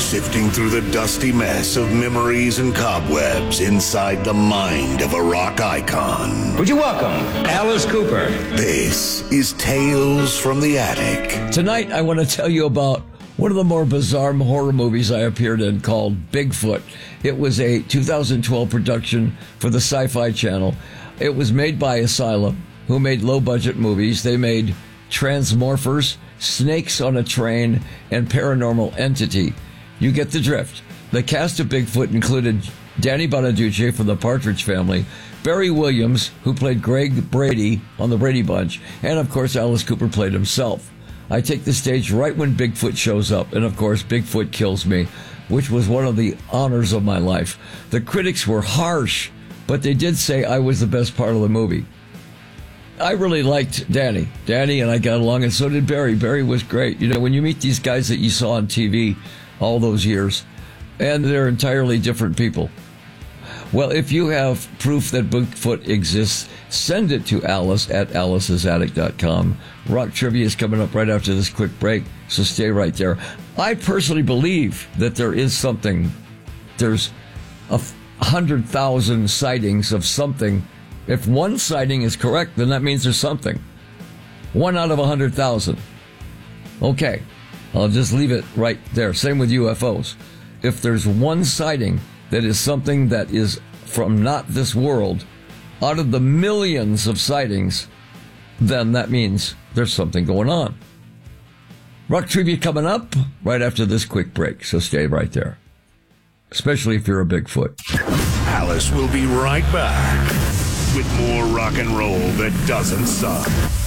sifting through the dusty mess of memories and cobwebs inside the mind of a rock icon. Would you welcome Alice Cooper? This is Tales from the Attic. Tonight, I want to tell you about one of the more bizarre horror movies I appeared in called Bigfoot. It was a 2012 production for the Sci-Fi Channel. It was made by Asylum, who made low-budget movies. They made Transmorphers, Snakes on a Train, and Paranormal Entity. You get the drift. The cast of Bigfoot included Danny Bonaduce from the Partridge Family, Barry Williams, who played Greg Brady on the Brady Bunch, and of course Alice Cooper played himself. I take the stage right when Bigfoot shows up, and of course Bigfoot kills me, which was one of the honors of my life. The critics were harsh, but they did say I was the best part of the movie. I really liked Danny. Danny and I got along, and so did Barry. Barry was great. You know, when you meet these guys that you saw on TV all those years, and they're entirely different people. Well, if you have proof that Bigfoot exists, send it to Alice at alice'sattic.com. Rock Trivia is coming up right after this quick break, so stay right there. I personally believe that there is something. There's 100,000 sightings of something. If one sighting is correct, then that means there's something. 1 out of 100,000. Okay, I'll just leave it right there. Same with UFOs. If there's one sighting that is something that is from not this world, out of the millions of sightings, then that means there's something going on. Rock Trivia coming up right after this quick break, so stay right there. Especially if you're a Bigfoot. Alice will be right back with more rock and roll that doesn't suck.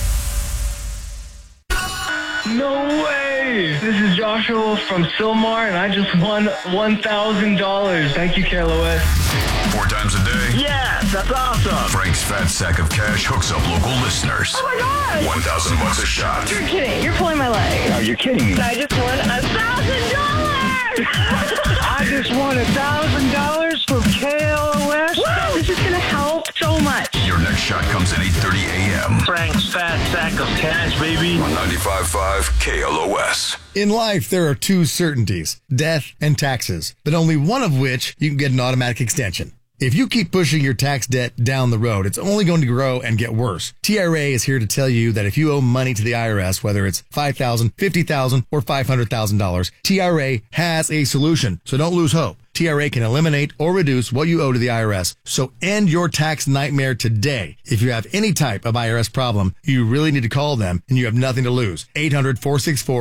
No way! This is Joshua from Sylmar, and I just won $1,000. Thank you, KLOS. 4 times a day? Yes, that's awesome. Frank's fat sack of cash hooks up local listeners. Oh my God! $1,000 a shot. You're kidding. You're pulling my leg. Are you kidding me? I just won $1,000! I just won $1,000 from KLOS. Woo! This is going to help so much. Your next shot comes at 8:30 a.m. Frank's fat sack of cash, baby. on 95.5 KLOS. In life, there are 2 certainties, death and taxes, but only one of which you can get an automatic extension. If you keep pushing your tax debt down the road, it's only going to grow and get worse. TRA is here to tell you that if you owe money to the IRS, whether it's $5,000, $50,000, or $500,000, TRA has a solution, so don't lose hope. TRA can eliminate or reduce what you owe to the IRS, so end your tax nightmare today. If you have any type of IRS problem, you really need to call them, and you have nothing to lose. 800-464